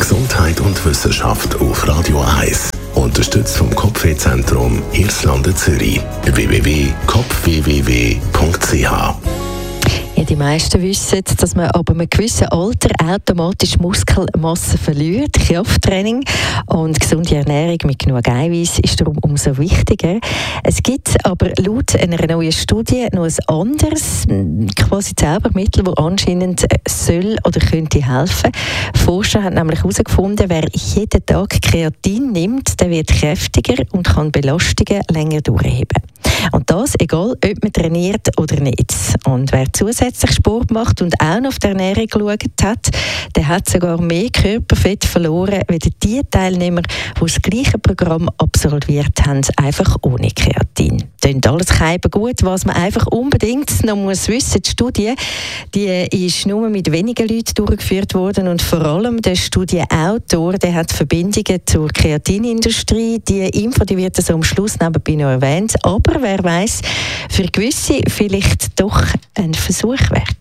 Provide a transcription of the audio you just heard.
Gesundheit und Wissenschaft auf Radio 1. Unterstützt vom Kopfwehzentrum Irlande Zürich. www.kopfwww.ch. Ja, die meisten wissen, dass man ab einem gewissen Alter automatisch Muskelmasse verliert. Krafttraining und gesunde Ernährung mit genug Eiweiß ist darum umso wichtiger. Es gibt aber laut einer neuen Studie noch ein anderes, quasi Zaubermittel, das anscheinend soll oder könnte helfen. Forscher haben nämlich herausgefunden, wer jeden Tag Kreatin nimmt, der wird kräftiger und kann Belastungen länger durchheben. Und das, egal ob man trainiert oder nicht. Und wer zusätzlich Sport macht und auch noch auf die Ernährung geschaut hat, der hat sogar mehr Körperfett verloren, wie die Teilnehmer, die das gleiche Programm absolviert haben, einfach ohne Kreatin. Klingt alles gut, was man einfach unbedingt noch muss wissen. Die Studie, die ist nur mit wenigen Leuten durchgeführt worden und vor allem der Studienautor, der hat Verbindungen zur Kreatinindustrie. Die Info, die wird so am Schluss nebenbei noch erwähnt. Aber wer weiß, für gewisse vielleicht doch ein Versuch wert.